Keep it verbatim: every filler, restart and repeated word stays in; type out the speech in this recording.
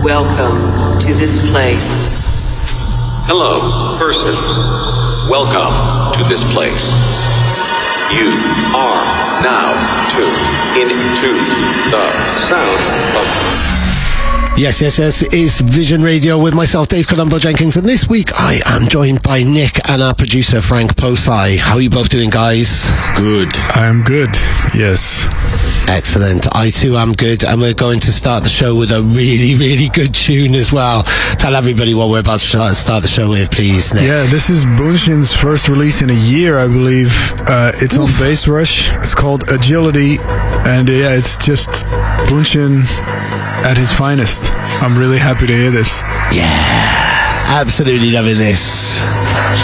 Welcome to this place. Hello, persons. Welcome to this place. You are now tuned into the sounds of... Yes, yes, yes, it's Vision Radio with myself, Dave Columbo Jenkins, and this week I am joined by Nick and our producer, Frank Posai. How are you both doing, guys? Good. I am good, yes. Excellent. I too am good, and we're going to start the show with a really, really good tune as well. Tell everybody what we're about to start the show with, please, Nick. Yeah, this is Bunshin's first release in a year, I believe. Uh, it's Oof. on Bass Rush. It's called Agility, and uh, yeah, it's just Bunshin at his finest. I'm really happy to hear this. Yeah, absolutely loving this.